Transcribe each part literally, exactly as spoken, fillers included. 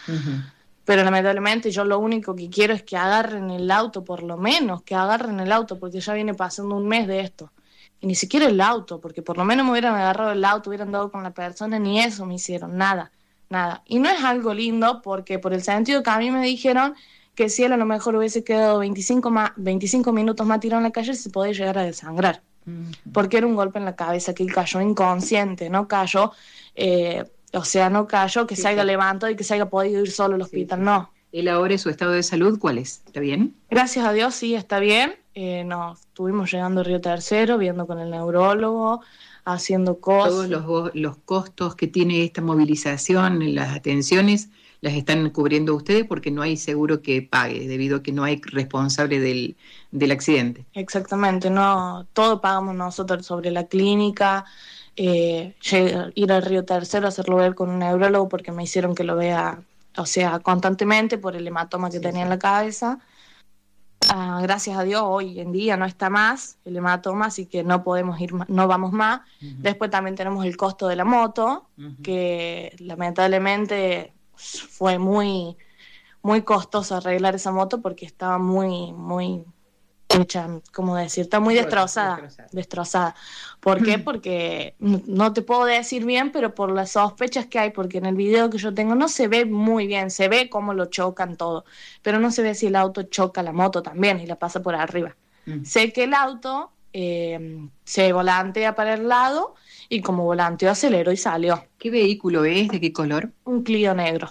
Uh-huh. Pero lamentablemente yo lo único que quiero es que agarren el auto, por lo menos, que agarren el auto, porque ya viene pasando un mes de esto. Y ni siquiera el auto, porque por lo menos me hubieran agarrado el auto, hubieran dado con la persona, ni eso me hicieron, nada, nada. Y no es algo lindo, porque por el sentido que a mí me dijeron que si él a lo mejor hubiese quedado veinticinco, más, veinticinco minutos más tirado en la calle, se podía llegar a desangrar. Uh-huh. Porque era un golpe en la cabeza, que él cayó inconsciente, no cayó... Eh, O sea, no cayó, que sí, se haya sí. levantado y que se haya podido ir solo al hospital, sí, sí, no. ¿Él ahora, su estado de salud, cuál es? ¿Está bien? Gracias a Dios, sí, está bien. Eh, nos estuvimos llegando a Río Tercero, viendo con el neurólogo, haciendo cosas. Todos los, los costos que tiene esta movilización, las atenciones, las están cubriendo ustedes porque no hay seguro que pague, debido a que no hay responsable del, del accidente. Exactamente, no, todo pagamos nosotros sobre la clínica. Eh, ir al Río Tercero, hacerlo ver con un neurólogo porque me hicieron que lo vea, o sea, constantemente por el hematoma que sí, tenía sí. en la cabeza. Uh, gracias a Dios hoy en día no está más el hematoma, así que no podemos ir, no vamos más. Uh-huh. Después también tenemos el costo de la moto, uh-huh. que lamentablemente fue muy, muy costoso arreglar esa moto porque estaba muy, muy hecha, ¿cómo decir? Está muy destrozada, destrozada. destrozada. ¿Por qué? Porque no te puedo decir bien, pero por las sospechas que hay, porque en el video que yo tengo no se ve muy bien, se ve cómo lo chocan todo, pero no se ve si el auto choca la moto también y la pasa por arriba. Mm. Sé que el auto eh, se volantea para el lado y como volanteó aceleró y salió. ¿Qué vehículo es? ¿De qué color? Un Clio negro.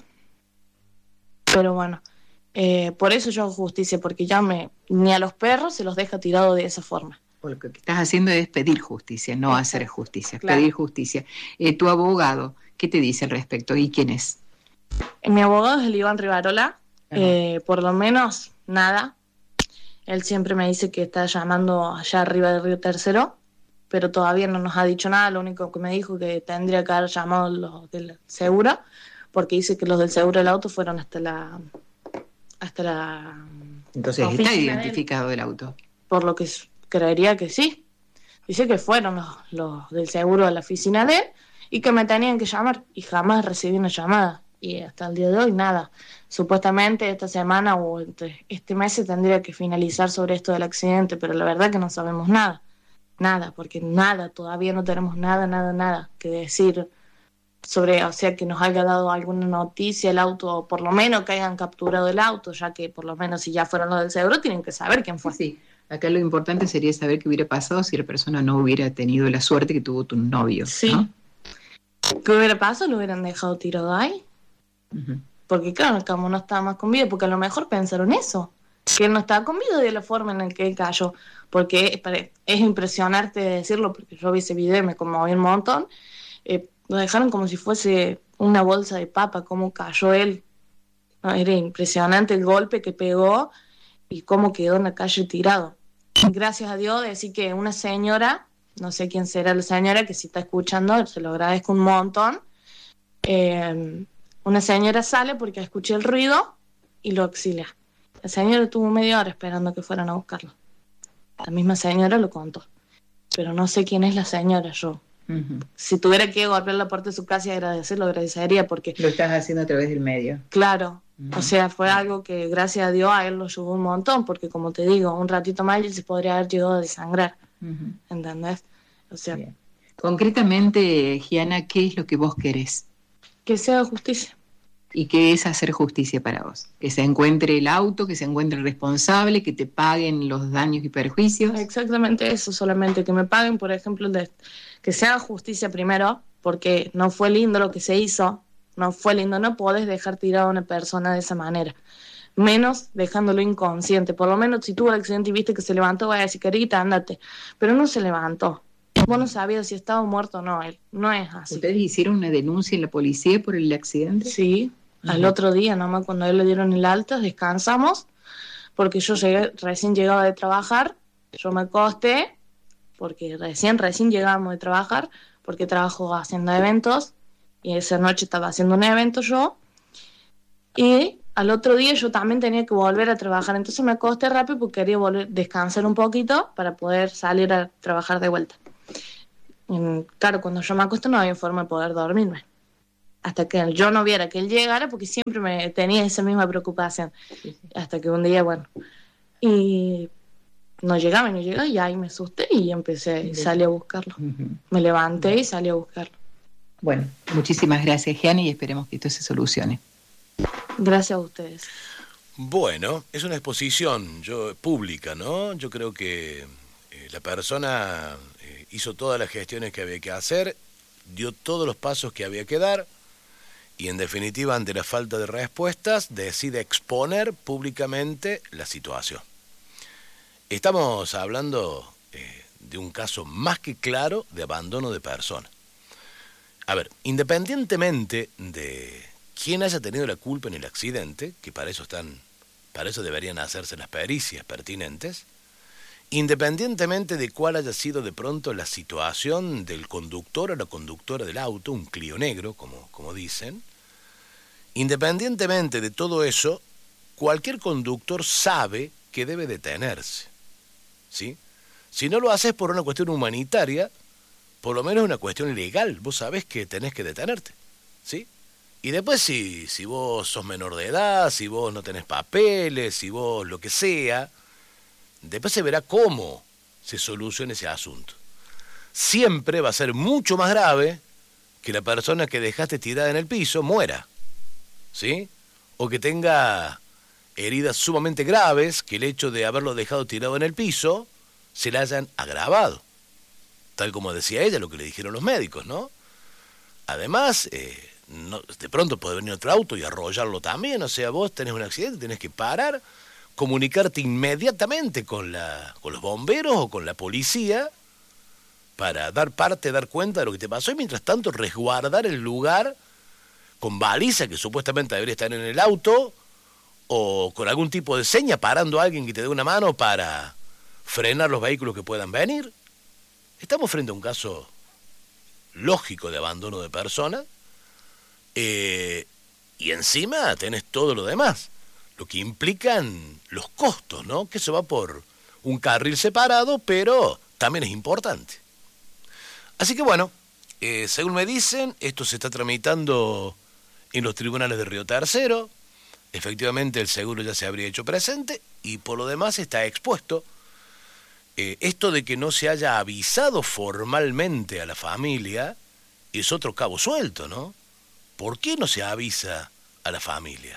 Pero bueno... Eh, por eso yo hago justicia, porque ya me, ni a los perros se los deja tirado de esa forma. Lo que estás haciendo es pedir justicia, no Exacto. hacer justicia, claro. pedir justicia. Eh, tu abogado, ¿qué te dice al respecto y quién es? Eh, mi abogado es el Iván Rivarola, eh, por lo menos nada. Él siempre me dice que está llamando allá arriba del Río Tercero, pero todavía no nos ha dicho nada. Lo único que me dijo que tendría que haber llamado los del seguro, porque dice que los del seguro del auto fueron hasta la... hasta la Entonces está identificado el auto. Por lo que creería que sí. Dice que fueron los, los del seguro de la oficina de él y que me tenían que llamar y jamás recibí una llamada y hasta el día de hoy nada. Supuestamente esta semana o este mes se tendría que finalizar sobre esto del accidente, pero la verdad que no sabemos nada, nada, porque nada, todavía no tenemos nada, nada, nada que decir sobre, o sea, que nos haya dado alguna noticia el auto, o por lo menos que hayan capturado el auto, ya que por lo menos si ya fueron los del seguro tienen que saber quién fue. Sí, sí. Acá lo importante sería saber qué hubiera pasado si la persona no hubiera tenido la suerte que tuvo tu novio. Sí. ¿No? ¿Qué hubiera pasado? ¿Lo hubieran dejado tirado ahí? Uh-huh. Porque claro, como no estaba más con vida, porque a lo mejor pensaron eso, que él no estaba con vida de la forma en la que él cayó, porque es, es impresionante decirlo, porque yo vi ese video y me conmoví un montón. Eh, lo dejaron como si fuese una bolsa de papa, cómo cayó él. No, era impresionante el golpe que pegó y cómo quedó en la calle tirado. Gracias a Dios, decir que una señora, no sé quién será la señora, que si está escuchando, se lo agradezco un montón. Eh, una señora sale porque escuché el ruido y lo auxilia. La señora estuvo media hora esperando que fueran a buscarlo. La misma señora lo contó. Pero no sé quién es la señora, yo. Uh-huh. Si tuviera que golpear la puerta de su casa y agradecerlo, agradecería porque... Lo estás haciendo a través del medio. Claro, uh-huh. O sea, fue uh-huh. algo que gracias a Dios a él lo ayudó un montón, porque como te digo, un ratito más él se podría haber llegado a desangrar, uh-huh. ¿entendés? O sea... Bien. Concretamente, Gianna, ¿qué es lo que vos querés? Que sea justicia. ¿Y qué es hacer justicia para vos? Que se encuentre el auto, que se encuentre el responsable, que te paguen los daños y perjuicios. Exactamente eso, solamente que me paguen, por ejemplo, de, que se haga justicia primero, porque no fue lindo lo que se hizo, no fue lindo, no podés dejar tirada a una persona de esa manera, menos dejándolo inconsciente. Por lo menos si tuvo el accidente y viste que se levantó, vaya a decir, carita, ándate, pero no se levantó. Vos no sabías si estaba muerto o no, él no es así. ¿Ustedes hicieron una denuncia en la policía por el accidente? Sí. Al uh-huh. otro día, nomás cuando a él le dieron el alta, descansamos, porque yo llegué, recién llegaba de trabajar, yo me acosté, porque recién, recién llegábamos de trabajar, porque trabajo haciendo eventos, y esa noche estaba haciendo un evento yo, y al otro día yo también tenía que volver a trabajar, entonces me acosté rápido porque quería volver, descansar un poquito para poder salir a trabajar de vuelta. Y, claro, cuando yo me acosté no había forma de poder dormirme. hasta que yo no viera que él llegara, porque siempre me tenía esa misma preocupación. Hasta que un día, bueno, y no llegaba y no llegaba, y ahí me asusté y empecé, salí a buscarlo. Uh-huh. Me levanté uh-huh. y salí a buscarlo. Bueno, muchísimas gracias, Gianni, y esperemos que esto se solucione. Gracias a ustedes. Bueno, es una exposición yo, pública, ¿no? Yo creo que eh, la persona eh, hizo todas las gestiones que había que hacer, dio todos los pasos que había que dar, y en definitiva, ante la falta de respuestas, decide exponer públicamente la situación. Estamos hablando eh, de un caso más que claro de abandono de persona. A ver, independientemente de quién haya tenido la culpa en el accidente, que para eso están, para eso deberían hacerse las pericias pertinentes, independientemente de cuál haya sido de pronto la situación del conductor o la conductora del auto, un Clio negro, como, como dicen, independientemente de todo eso, cualquier conductor sabe que debe detenerse, ¿sí? Si no lo haces por una cuestión humanitaria, por lo menos una cuestión legal, vos sabés que tenés que detenerte, ¿sí? Y después si, si vos sos menor de edad, si vos no tenés papeles, si vos lo que sea, después se verá cómo se soluciona ese asunto. Siempre va a ser mucho más grave que la persona que dejaste tirada en el piso muera, ¿sí? O que tenga heridas sumamente graves, que el hecho de haberlo dejado tirado en el piso se le hayan agravado. Tal como decía ella, lo que le dijeron los médicos, ¿no? Además, eh, no, de pronto puede venir otro auto y arrollarlo también. O sea, vos tenés un accidente, tenés que parar, comunicarte inmediatamente con, la, con los bomberos o con la policía para dar parte, dar cuenta de lo que te pasó y mientras tanto resguardar el lugar con baliza que supuestamente debería estar en el auto o con algún tipo de seña parando a alguien que te dé una mano para frenar los vehículos que puedan venir. Estamos frente a un caso lógico de abandono de persona eh, y encima tenés todo lo demás, lo que implican los costos, ¿no? Que eso va por un carril separado, pero también es importante. Así que bueno, eh, según me dicen, esto se está tramitando en los tribunales de Río Tercero. Efectivamente el seguro ya se habría hecho presente y por lo demás está expuesto. Eh, esto de que no se haya avisado formalmente a la familia es otro cabo suelto, ¿no? ¿Por qué no se avisa a la familia?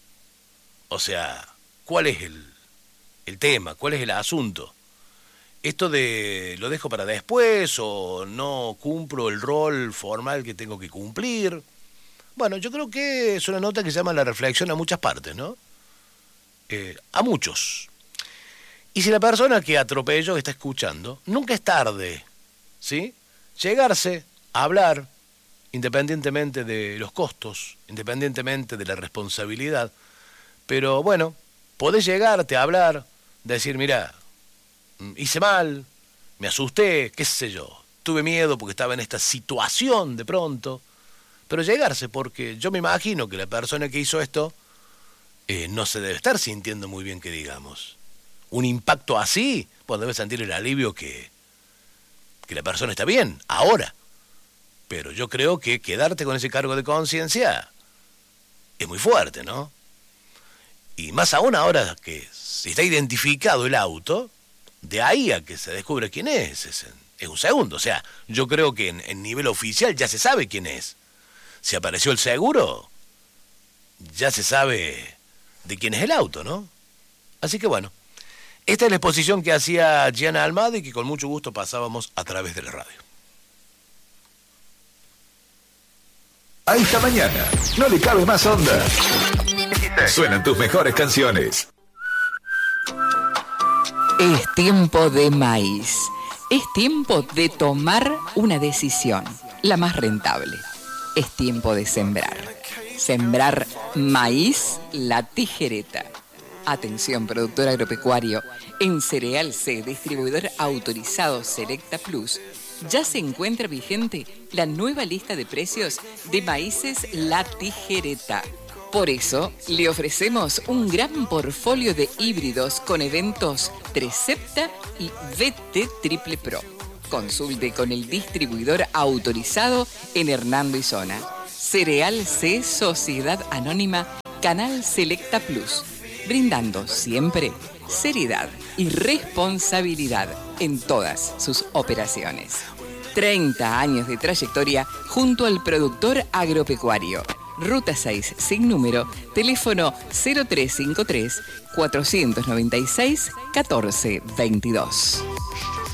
O sea, ¿cuál es el, el tema? ¿Cuál es el asunto? Esto de lo dejo para después o no cumplo el rol formal que tengo que cumplir. Bueno, yo creo que es una nota que llama a la reflexión a muchas partes, ¿no? Eh, a muchos. Y si la persona que atropelló, que está escuchando, nunca es tarde, ¿sí? Llegarse a hablar, independientemente de los costos, independientemente de la responsabilidad. Pero bueno, podés llegarte a hablar, decir, mira, hice mal, me asusté, qué sé yo, tuve miedo porque estaba en esta situación de pronto. Pero llegarse, porque yo me imagino que la persona que hizo esto eh, no se debe estar sintiendo muy bien, que digamos. Un impacto así, bueno, debe sentir el alivio que, que la persona está bien, ahora. Pero yo creo que quedarte con ese cargo de conciencia es muy fuerte, ¿no? Y más aún ahora que si está identificado el auto, de ahí a que se descubre quién es, es, es un segundo. O sea, yo creo que en, en nivel oficial ya se sabe quién es. Si apareció el seguro, ya se sabe de quién es el auto, ¿no? Así que bueno, esta es la exposición que hacía Gianna Almada y que con mucho gusto pasábamos a través de la radio. A esta mañana no le cabe más onda. Suenan tus mejores canciones. Es tiempo de maíz. Es tiempo de tomar una decisión, la más rentable. Es tiempo de sembrar. Sembrar maíz La Tijereta. Atención, productor agropecuario. En Cereal C, distribuidor autorizado Selecta Plus, ya se encuentra vigente la nueva lista de precios de maíces La Tijereta. Por eso, le ofrecemos un gran portfolio de híbridos con eventos Trecepta y V T Triple Pro. Consulte con el distribuidor autorizado en Hernando y Zona. Cereal C Sociedad Anónima Canal Selecta Plus, brindando siempre seriedad y responsabilidad en todas sus operaciones. treinta años de trayectoria junto al productor agropecuario. Ruta seis, sin número, teléfono cero tres cinco tres, cuatro nueve seis, uno cuatro dos dos.